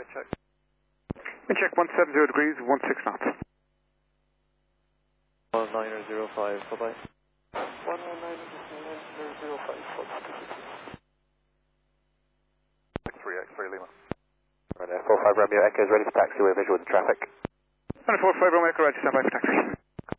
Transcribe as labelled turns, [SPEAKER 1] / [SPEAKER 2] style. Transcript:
[SPEAKER 1] check.
[SPEAKER 2] Wind check 170 degrees, 16 knots.
[SPEAKER 1] 1905, bye-bye. 11905,
[SPEAKER 3] 3X3 Lima.
[SPEAKER 4] Right, 45 Romeo Echo is ready for taxi, we're visual with the traffic.
[SPEAKER 2] 145 Romeo Echo, right, stand by for taxi.